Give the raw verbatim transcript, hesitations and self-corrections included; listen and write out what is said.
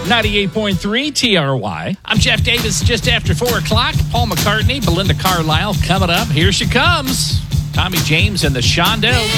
ninety-eight point three T R Y. I'm Jeff Davis, just after four o'clock. Paul McCartney, Belinda Carlisle coming up. Here she comes. Tommy James and the Shondells.